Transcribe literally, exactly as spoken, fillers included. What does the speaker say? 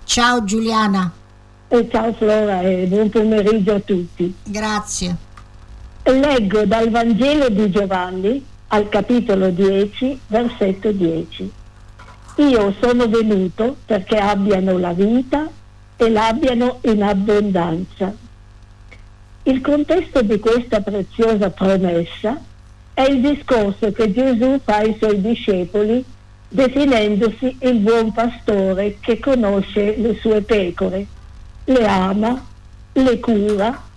Ciao Giuliana. E ciao Flora e buon pomeriggio a tutti. Grazie. Leggo dal Vangelo di Giovanni al capitolo dieci, versetto dieci. Io sono venuto perché abbiano la vita e l'abbiano in abbondanza. Il contesto di questa preziosa promessa è il discorso che Gesù fa ai suoi discepoli, definendosi il buon pastore che conosce le sue pecore, le ama, le cura